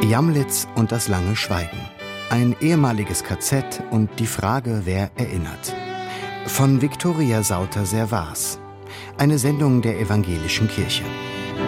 Jamlitz und das lange Schweigen. Ein ehemaliges KZ und die Frage, wer erinnert. Von Viktoria Sauter-Servaas. Eine Sendung der Evangelischen Kirche.